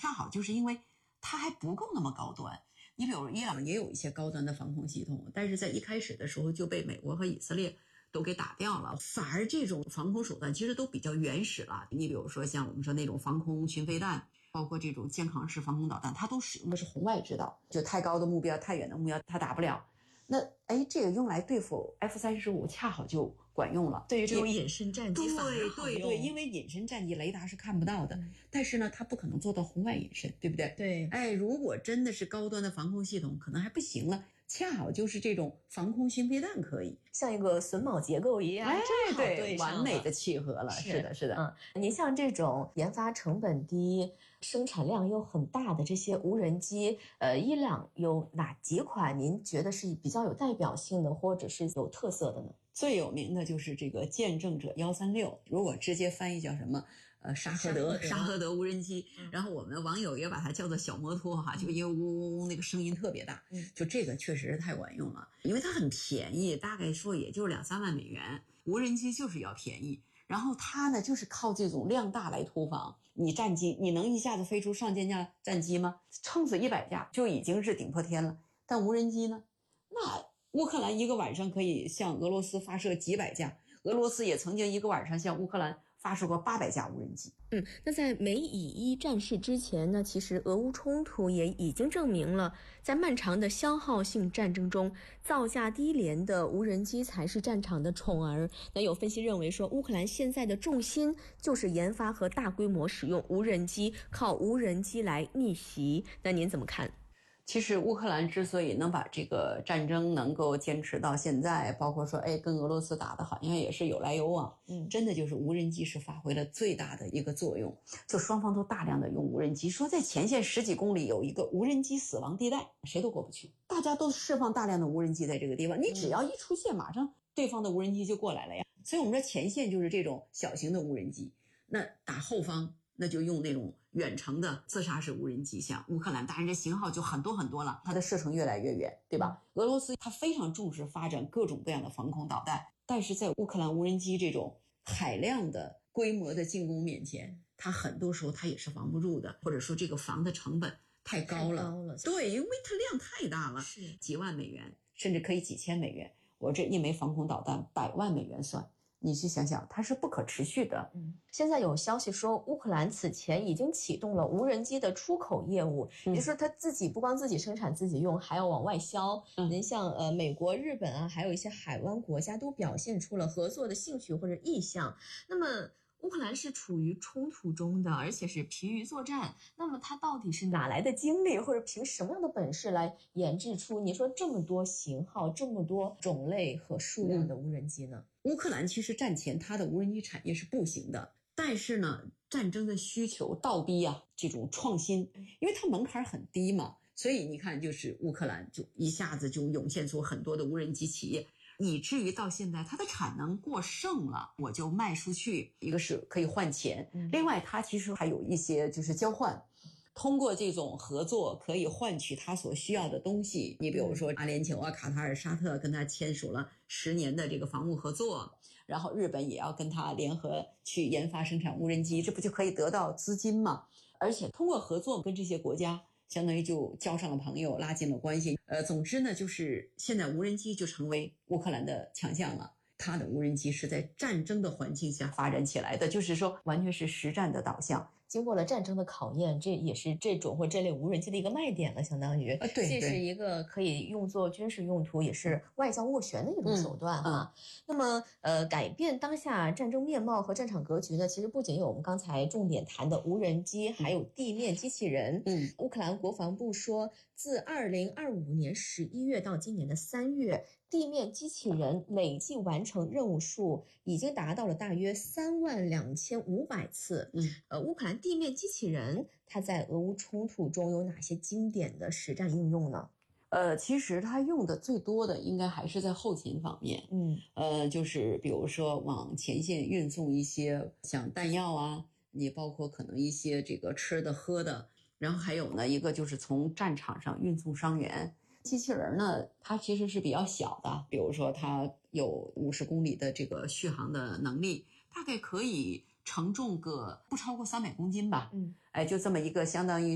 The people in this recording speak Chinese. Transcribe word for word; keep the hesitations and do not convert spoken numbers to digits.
恰好就是因为它还不够那么高端。你比如伊朗也有一些高端的防空系统，但是在一开始的时候就被美国和以色列都给打掉了，反而这种防空手段其实都比较原始了。你比如说像我们说那种防空巡飞弹，包括这种肩扛式防空导弹，它都使用的是红外制导，就太高的目标太远的目标它打不了。那哎，这个用来对付 F 三十五恰好就管用了。 对于这种隐身战机反而好用。 对对对，因为隐身战机雷达是看不到的，嗯、但是呢它不可能做到红外隐身，对不对？ 对。 哎，如果真的是高端的防空系统可能还不行了，恰好就是这种防空巡飞弹可以像一个榫卯结构一样， 哎， 正好对完美的契合了。是, 是的是的。 嗯，您像这种研发成本低生产量又很大的这些无人机，呃，伊朗有哪几款您觉得是比较有代表性的或者是有特色的呢？ 最有名的就是这个见证者一三六，如果直接翻译叫什么呃沙赫德沙赫德无人机、嗯、然后我们网友也把它叫做小摩托哈、嗯、就因为嗡嗡嗡那个声音特别大、嗯、就这个确实是太管用了，因为它很便宜，大概说也就两三万美元，无人机就是要便宜，然后它呢就是靠这种量大来突防。你战机你能一下子飞出上千架战机吗？撑死一百架就已经是顶破天了，但无人机呢，那乌克兰一个晚上可以向俄罗斯发射几百架，俄罗斯也曾经一个晚上向乌克兰发射过八百架无人机。 嗯，那在美以一战事之前呢，其实俄乌冲突也已经证明了，在漫长的消耗性战争中，造价低廉的无人机才是战场的宠儿。那有分析认为说，乌克兰现在的重心就是研发和大规模使用无人机，靠无人机来逆袭。那您怎么看？ 其实乌克兰之所以能把这个战争能够坚持到现在，包括说哎跟俄罗斯打的好像也是有来有往，嗯，真的就是无人机是发挥了最大的一个作用，就双方都大量的用无人机，说在前线十几公里有一个无人机死亡地带，谁都过不去，大家都释放大量的无人机在这个地方，你只要一出现马上对方的无人机就过来了呀。所以我们说前线就是这种小型的无人机，那打后方那就用那种远程的自杀式无人机，像乌克兰当然这型号就很多很多了，它的射程越来越远，对吧？俄罗斯它非常重视发展各种各样的防空导弹，但是在乌克兰无人机这种海量的规模的进攻面前，它很多时候它也是防不住的，或者说这个防的成本太高了， 太高了， 对，因为它量太大了，是几万美元甚至可以几千美元，我这一枚防空导弹百万美元算，你去想想它是不可持续的。 嗯，现在有消息说乌克兰此前已经启动了无人机的出口业务，也就是说他自己不光自己生产自己用，还要往外销。嗯，您像呃美国、日本啊，还有一些海湾国家都表现出了合作的兴趣或者意向。那么乌克兰是处于冲突中的，而且是疲于作战，那么他到底是哪来的精力，或者凭什么样的本事来研制出你说这么多型号、这么多种类和数量的无人机呢？ 乌克兰其实战前它的无人机产业是不行的，但是呢战争的需求倒逼啊这种创新，因为它门槛很低嘛，所以你看就是乌克兰就一下子就涌现出很多的无人机企业，以至于到现在它的产能过剩了，我就卖出去，一个是可以换钱，另外它其实还有一些就是交换，通过这种合作可以换取他所需要的东西。你比如说阿联酋啊、卡塔尔、沙特跟他签署了十年的这个防务合作，然后日本也要跟他联合去研发生产无人机，这不就可以得到资金吗？而且通过合作跟这些国家相当于就交上了朋友，拉近了关系。呃，总之呢，就是现在无人机就成为乌克兰的强项了。它的无人机是在战争的环境下发展起来的，就是说完全是实战的导向。 经过了战争的考验，这也是这种或这类无人机的一个卖点了，相当于、 呃、对， 这是一个可以用作军事用途，也是外交斡旋的一种手段哈、啊嗯嗯。那么，呃，改变当下战争面貌和战场格局呢，其实不仅有我们刚才重点谈的无人机，还有地面机器人。嗯，乌克兰国防部说，自二零二五年十一月到今年的三月，地面机器人累计完成任务数已经达到了大约三万两千五百次。嗯，呃，乌克兰地面机器人它在俄乌冲突中有哪些经典的实战应用呢？ 呃，其实它用的最多的应该还是在后勤方面。嗯，呃，就是比如说往前线运送一些像弹药啊，你包括可能一些这个吃的喝的，然后还有呢一个就是从战场上运送伤员。机器人呢，它其实是比较小的，比如说它有五十公里的这个续航的能力，大概可以承重个不超过三百公斤吧。嗯，哎，就这么一个相当于